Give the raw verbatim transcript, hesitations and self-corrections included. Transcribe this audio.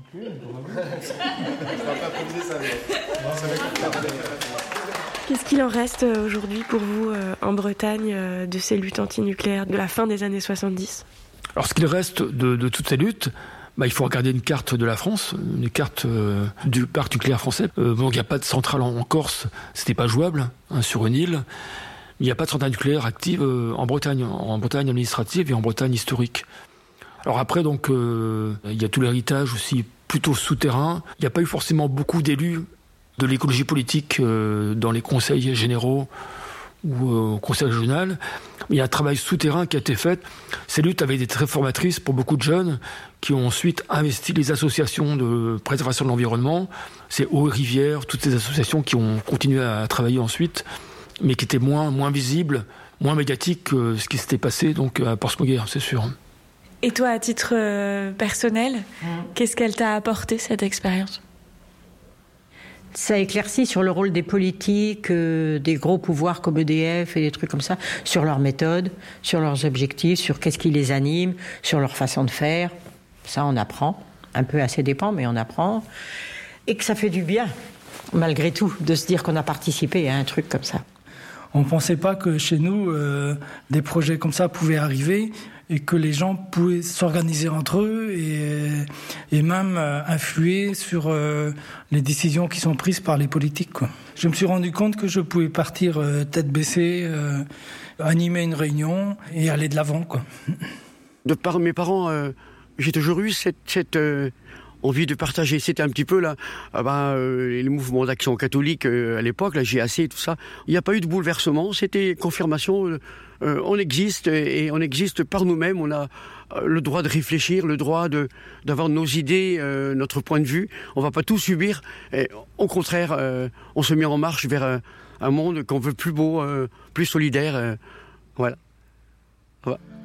Qu'est-ce qu'il en reste aujourd'hui pour vous en Bretagne de ces luttes antinucléaires de la fin des années soixante-dix ? Alors ce qu'il reste de, de toutes ces luttes, bah, il faut regarder une carte de la France, une carte euh, du parc nucléaire français. Euh, bon, il n'y a pas de centrale en, en Corse, c'était pas jouable, hein, sur une île. Il n'y a pas de centrale nucléaire active euh, en Bretagne, en Bretagne administrative et en Bretagne historique. Alors après, donc, euh, il y a tout l'héritage aussi plutôt souterrain. Il n'y a pas eu forcément beaucoup d'élus de l'écologie politique euh, dans les conseils généraux ou euh, au conseil régional. Il y a un travail souterrain qui a été fait. Ces luttes avaient été très formatrices pour beaucoup de jeunes qui ont ensuite investi les associations de préservation de l'environnement. C'est Eau et Rivière, toutes ces associations qui ont continué à travailler ensuite, mais qui étaient moins, moins visibles, moins médiatiques que ce qui s'était passé donc, à Portsmouth, c'est sûr. Et toi, à titre euh, personnel, mmh. qu'est-ce qu'elle t'a apporté, cette expérience ? Ça éclaircit sur le rôle des politiques, euh, des gros pouvoirs comme E D F et des trucs comme ça, sur leurs méthodes, sur leurs objectifs, sur qu'est-ce qui les anime, sur leur façon de faire. Ça, on apprend, un peu à ses dépens, mais on apprend. Et que ça fait du bien, malgré tout, de se dire qu'on a participé à un truc comme ça. On ne pensait pas que chez nous, euh, des projets comme ça pouvaient arriver et que les gens pouvaient s'organiser entre eux et, et même euh, influer sur euh, les décisions qui sont prises par les politiques, quoi. Je me suis rendu compte que je pouvais partir euh, tête baissée, euh, animer une réunion et aller de l'avant, quoi. De par mes parents, euh, j'ai toujours eu cette... cette euh envie de partager. C'était un petit peu là, ah ben, euh, les mouvements d'action catholique euh, à l'époque, la G A C et tout ça. Il n'y a pas eu de bouleversement, c'était confirmation. Euh, euh, on existe et on existe par nous-mêmes. On a euh, le droit de réfléchir, le droit de d'avoir nos idées, euh, notre point de vue. On va pas tout subir. Et, au contraire, euh, on se met en marche vers euh, un monde qu'on veut plus beau, euh, plus solidaire. Euh, voilà. voilà.